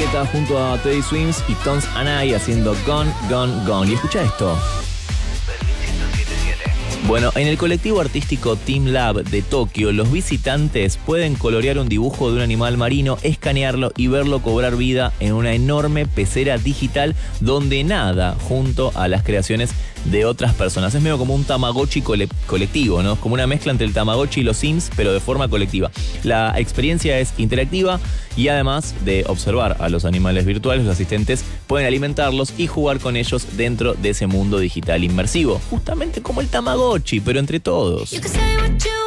Guetta junto a Teddy Swims y Tones and I haciendo Gone, Gone, Gone. Y escucha esto. Bueno, en el colectivo artístico Team Lab de Tokio, los visitantes pueden colorear un dibujo de un animal marino, escanearlo y verlo cobrar vida en una enorme pecera digital donde nada junto a las creaciones de otras personas. Es medio como un Tamagotchi colectivo, ¿no? Como una mezcla entre el Tamagotchi y los Sims, pero de forma colectiva. La experiencia es interactiva y además de observar a los animales virtuales, los asistentes pueden alimentarlos y jugar con ellos dentro de ese mundo digital inmersivo. Justamente como el Tamagotchi, pero entre todos.